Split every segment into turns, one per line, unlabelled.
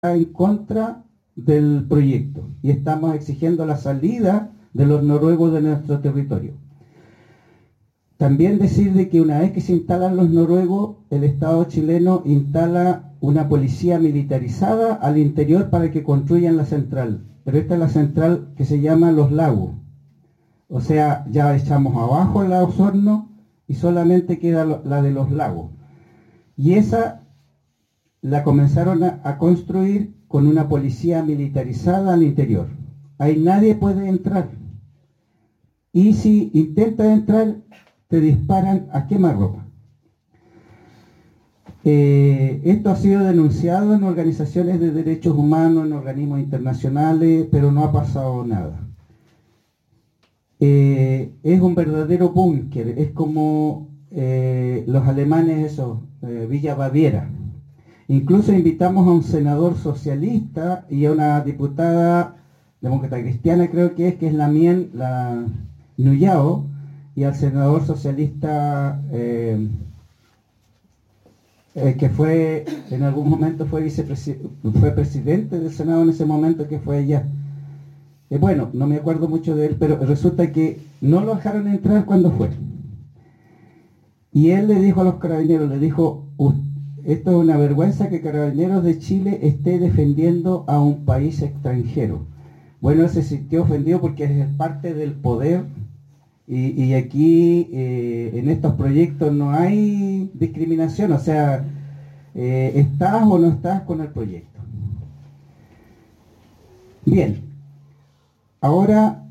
en contra del proyecto y estamos exigiendo la salida de los noruegos de nuestro territorio. También decir de que una vez que se instalan los noruegos, el Estado chileno instala una policía militarizada al interior para que construyan la central. Pero esta es la central que se llama Los Lagos. O sea, ya echamos abajo la Osorno y solamente queda la de Los Lagos. Y esa la comenzaron a construir con una policía militarizada al interior. Ahí nadie puede entrar. Y si intentas entrar, te disparan a quemarropa. Esto ha sido denunciado en organizaciones de derechos humanos, en organismos internacionales, pero no ha pasado nada. Es un verdadero búnker, es como los alemanes, Villa Baviera. Incluso invitamos a un senador socialista y a una diputada demócrata cristiana, creo que es la Nuyao, y al senador socialista que fue en algún momento fue presidente del Senado en ese momento, que fue ella. Bueno, no me acuerdo mucho de él, pero resulta que no lo dejaron entrar cuando fue. Y él le dijo a los carabineros, le dijo, esto es una vergüenza que Carabineros de Chile esté defendiendo a un país extranjero. Bueno, él se sintió ofendido porque es parte del poder y aquí en estos proyectos no hay discriminación, o sea, estás o no estás con el proyecto. Bien, ahora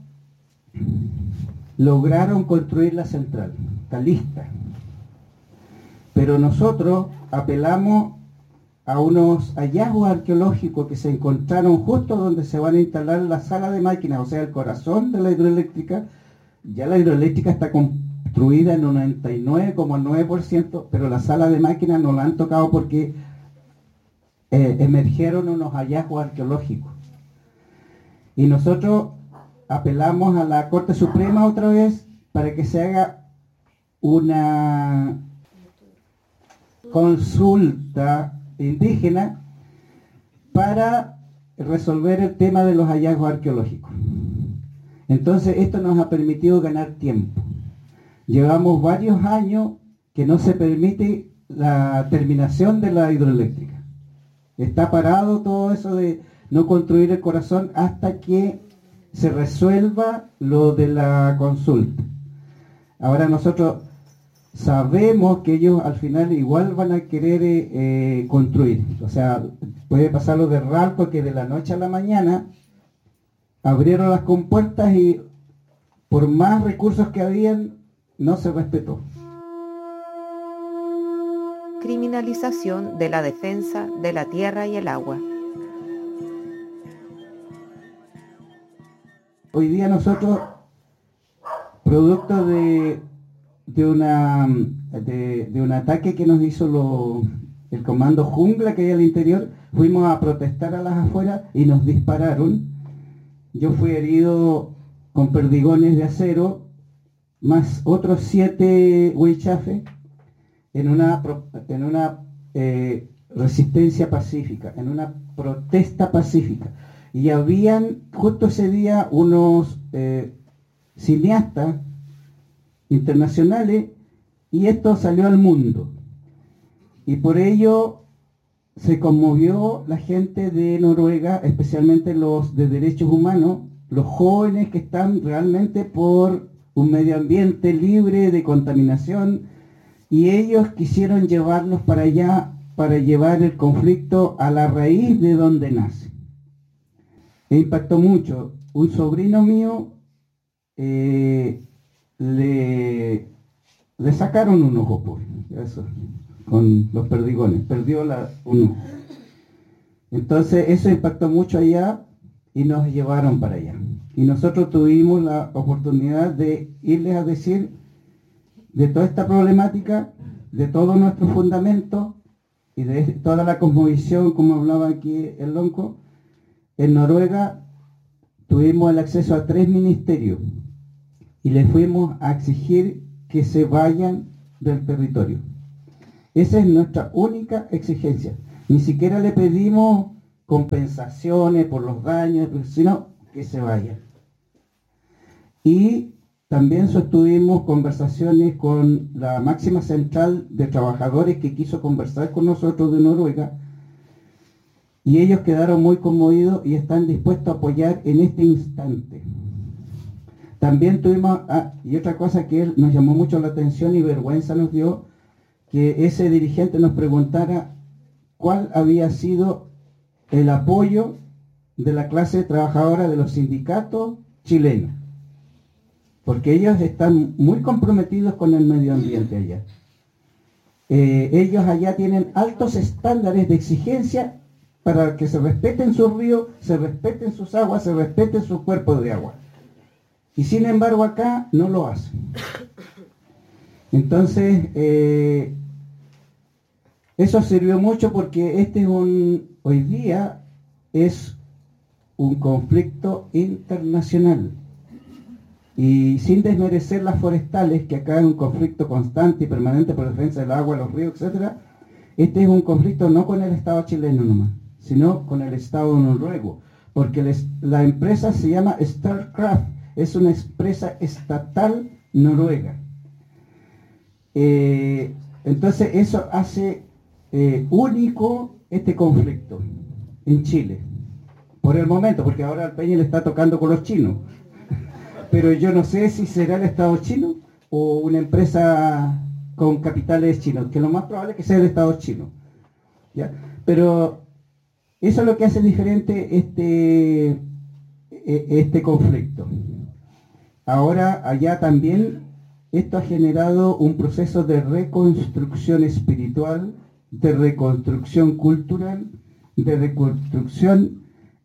lograron construir la central, está lista. Pero nosotros apelamos a unos hallazgos arqueológicos que se encontraron justo donde se van a instalar la sala de máquinas, o sea, el corazón de la hidroeléctrica. Ya la hidroeléctrica está construida en un 99,9%, pero la sala de máquinas no la han tocado porque emergieron unos hallazgos arqueológicos. Y nosotros apelamos a la Corte Suprema otra vez para que se haga una consulta indígena para resolver el tema de los hallazgos arqueológicos. Entonces esto nos ha permitido ganar tiempo. Llevamos varios años que no se permite la terminación de la hidroeléctrica. Está parado todo eso de no construir el corazón hasta que se resuelva lo de la consulta. Ahora nosotros sabemos que ellos al final igual van a querer construir. O sea, puede pasar lo de Ralco, que de la noche a la mañana abrieron las compuertas y por más recursos que habían, no se respetó.
Criminalización de la defensa de la tierra y el agua.
Hoy día nosotros, producto de un ataque que nos hizo el comando Jungla que hay al interior, fuimos a protestar a las afueras y nos dispararon. Yo fui herido con perdigones de acero, más otros 7 huichafes en una resistencia pacífica, en una protesta pacífica. Y habían justo ese día unos cineastas internacionales y esto salió al mundo. Y por ello se conmovió la gente de Noruega, especialmente los de derechos humanos, los jóvenes que están realmente por un medio ambiente libre de contaminación, y ellos quisieron llevarnos para allá para llevar el conflicto a la raíz de donde nace. Me impactó mucho. Un sobrino mío le sacaron un ojo, por eso, con los perdigones, perdió un ojo. Entonces eso impactó mucho allá y nos llevaron para allá. Y nosotros tuvimos la oportunidad de irles a decir de toda esta problemática, de todo nuestro fundamento y de toda la cosmovisión, como hablaba aquí el Lonco. En Noruega tuvimos el acceso a 3 ministerios y les fuimos a exigir que se vayan del territorio. Esa es nuestra única exigencia. Ni siquiera le pedimos compensaciones por los daños, sino que se vaya. Y también sostuvimos conversaciones con la máxima central de trabajadores que quiso conversar con nosotros de Noruega, y ellos quedaron muy conmovidos y están dispuestos a apoyar en este instante. También tuvimos, y otra cosa que nos llamó mucho la atención y vergüenza nos dio, que ese dirigente nos preguntara cuál había sido el apoyo de la clase trabajadora de los sindicatos chilenos, porque ellos están muy comprometidos con el medio ambiente allá. Ellos allá tienen altos estándares de exigencia para que se respeten sus ríos, se respeten sus aguas, se respeten sus cuerpos de agua. Y sin embargo acá no lo hacen. Entonces, eso sirvió mucho porque hoy día es un conflicto internacional. Y sin desmerecer las forestales, que acá es un conflicto constante y permanente por la defensa del agua, los ríos, etc., este es un conflicto no con el Estado chileno nomás, sino con el Estado noruego, porque la empresa se llama Statkraft, es una empresa estatal noruega. Entonces eso hace único este conflicto en Chile, por el momento, porque ahora al Peña le está tocando con los chinos, pero yo no sé si será el Estado chino o una empresa con capitales chinos, que lo más probable es que sea el Estado chino, ¿ya? Pero eso es lo que hace diferente este conflicto. Ahora, allá también, esto ha generado un proceso de reconstrucción espiritual, de reconstrucción cultural, de reconstrucción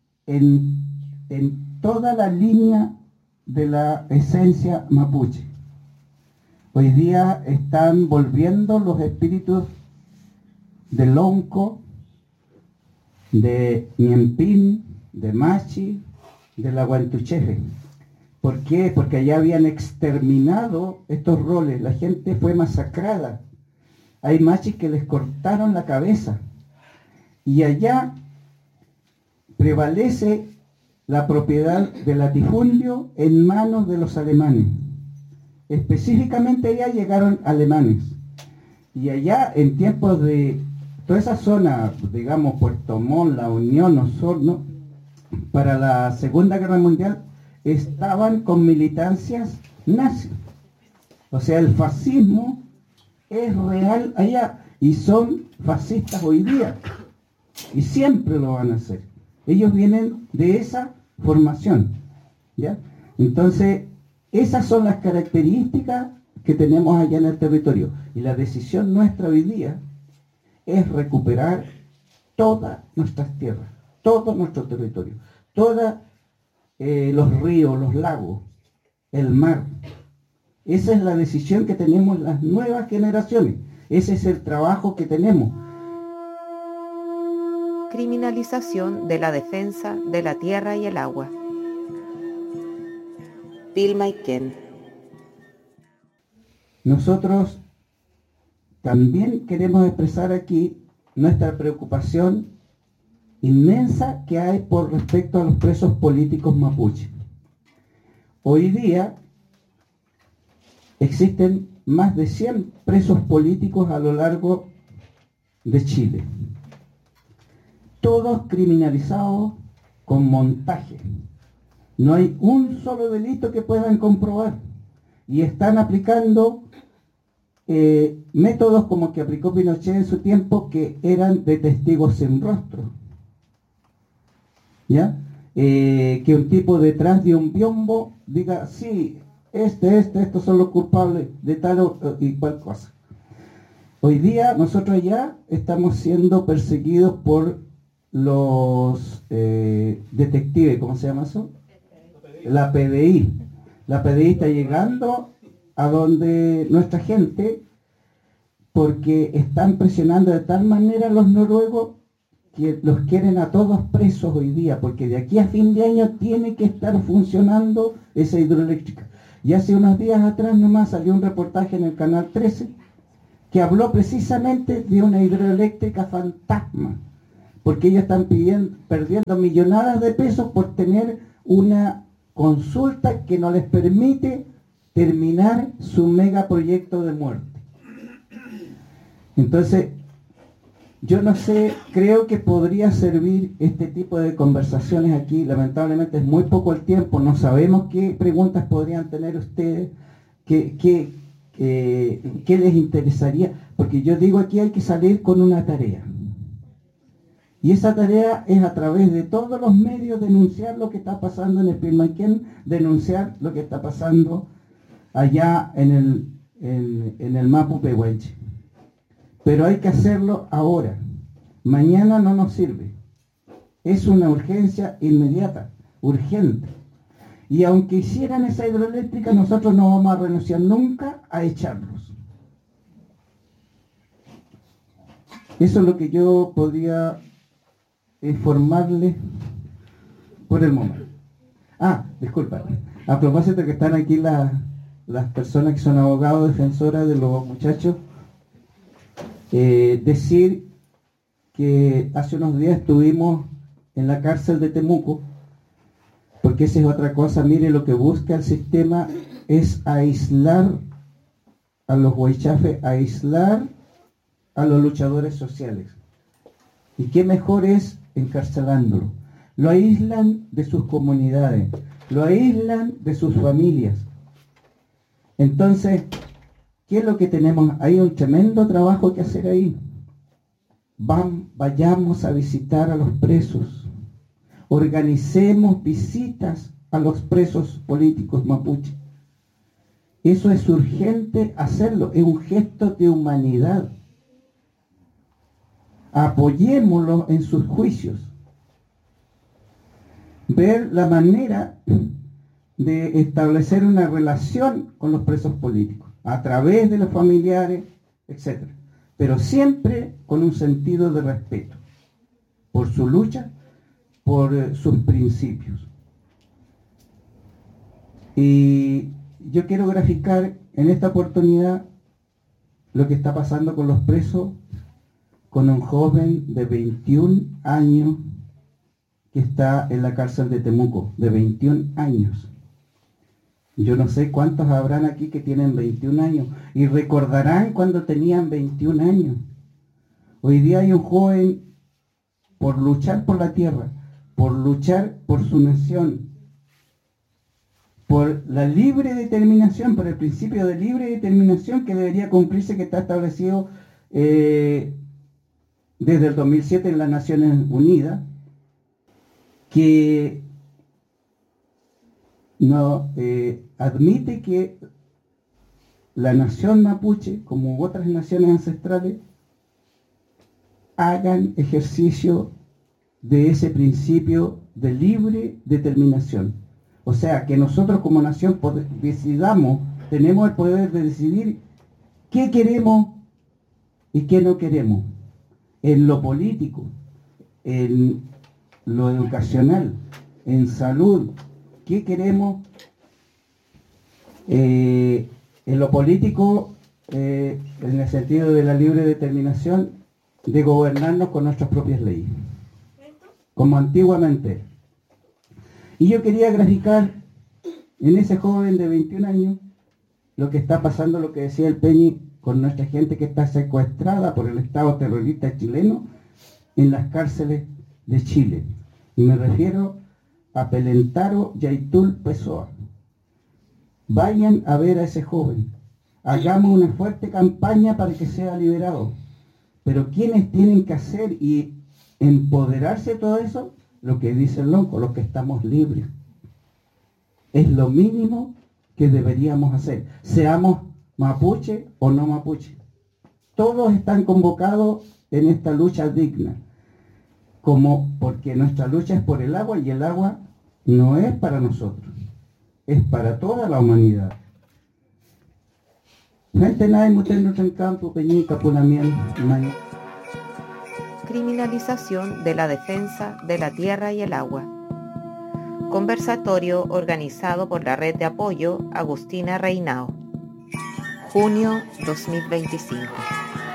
en toda la línea de la esencia mapuche. Hoy día están volviendo los espíritus de Lonco, de Ñempín, de Machi, de la Guantuchefe. ¿Por qué? Porque allá habían exterminado estos roles, la gente fue masacrada. Hay machis que les cortaron la cabeza. Y allá prevalece la propiedad del latifundio en manos de los alemanes. Específicamente allá llegaron alemanes. Y allá en tiempos de toda esa zona, digamos Puerto Montt, La Unión, Osorno, para la Segunda Guerra Mundial, estaban con militancias nazis. O sea, el fascismo es real allá y son fascistas hoy día y siempre lo van a hacer. Ellos vienen de esa formación, ¿ya? Entonces, esas son las características que tenemos allá en el territorio, y la decisión nuestra hoy día es recuperar todas nuestras tierras, todo nuestro territorio, todos los ríos, los lagos, el mar. Esa es la decisión que tenemos las nuevas generaciones. Ese es el trabajo que tenemos.
Criminalización de la defensa de la tierra y el agua. Bill Maiken.
Nosotros también queremos expresar aquí nuestra preocupación inmensa que hay por respecto a los presos políticos mapuche. Hoy día existen más de 100 presos políticos a lo largo de Chile, todos criminalizados con montaje. No hay un solo delito que puedan comprobar, y están aplicando métodos como que aplicó Pinochet en su tiempo, que eran de testigos sin rostro, ¿ya? Que un tipo detrás de un biombo diga, sí, estos son los culpables de tal y cual cosa. Hoy día nosotros ya estamos siendo perseguidos por los detectives, ¿cómo se llama eso? La PDI. La PDI está llegando a donde nuestra gente, porque están presionando de tal manera a los noruegos que los quieren a todos presos hoy día, porque de aquí a fin de año tiene que estar funcionando esa hidroeléctrica. Y hace unos días atrás nomás salió un reportaje en el canal 13 que habló precisamente de una hidroeléctrica fantasma, porque ellos están perdiendo millonadas de pesos por tener una consulta que no les permite terminar su megaproyecto de muerte. Entonces, yo no sé, creo que podría servir este tipo de conversaciones aquí. Lamentablemente es muy poco el tiempo, no sabemos qué preguntas podrían tener ustedes, qué les interesaría, porque yo digo aquí hay que salir con una tarea. Y esa tarea es a través de todos los medios denunciar lo que está pasando en el Pilmanquén, denunciar lo que está pasando allá en el Mapu Pehuenche. Pero hay que hacerlo ahora. Mañana no nos sirve. Es una urgencia inmediata, urgente. Y aunque hicieran esa hidroeléctrica, nosotros no vamos a renunciar nunca a echarlos. Eso es lo que yo podría informarles por el momento. Disculpa. A propósito que están aquí las personas que son abogados, defensoras de los muchachos, decir que hace unos días estuvimos en la cárcel de Temuco, porque esa es otra cosa. Mire, lo que busca el sistema es aislar a los huaychafes, aislar a los luchadores sociales. ¿Y qué mejor es encarcelándolo? Lo aíslan de sus comunidades, lo aíslan de sus familias. Entonces, ¿qué es lo que tenemos? Hay un tremendo trabajo que hacer ahí. Vayamos a visitar a los presos. Organicemos visitas a los presos políticos mapuche. Eso es urgente hacerlo, es un gesto de humanidad. Apoyémoslo en sus juicios. Ver la manera de establecer una relación con los presos políticos, a través de los familiares, etc. Pero siempre con un sentido de respeto por su lucha, por sus principios. Y yo quiero graficar en esta oportunidad lo que está pasando con los presos, con un joven de 21 años que está en la cárcel de Temuco, de 21 años. Yo no sé cuántos habrán aquí que tienen 21 años y recordarán cuando tenían 21 años. Hoy día hay un joven por luchar por la tierra, por luchar por su nación, por la libre determinación, por el principio de libre determinación que debería cumplirse, que está establecido desde el 2007 en las Naciones Unidas, que no admite que la nación mapuche, como otras naciones ancestrales, hagan ejercicio de ese principio de libre determinación. O sea, que nosotros como nación decidamos, tenemos el poder de decidir qué queremos y qué no queremos, en lo político, en lo educacional, en salud. ¿Qué queremos? En lo político, en el sentido de la libre determinación, de gobernarnos con nuestras propias leyes, como antiguamente. Y yo quería graficar en ese joven de 21 años lo que está pasando, lo que decía el Peñi, con nuestra gente que está secuestrada por el Estado terrorista chileno en las cárceles de Chile. Y me refiero a Pelentaro Yaitul Pessoa. Vayan a ver a ese joven. Hagamos una fuerte campaña para que sea liberado. Pero ¿quiénes tienen que hacer y empoderarse de todo eso? Lo que dice el loco, los que estamos libres. Es lo mínimo que deberíamos hacer. Seamos mapuche o no mapuche. Todos están convocados en esta lucha digna. Porque nuestra lucha es por el agua y el agua no es para nosotros, es para toda la humanidad.
Criminalización de la defensa de la tierra y el agua. Conversatorio organizado por la Red de Apoyo Agustina Reinao. Junio 2025.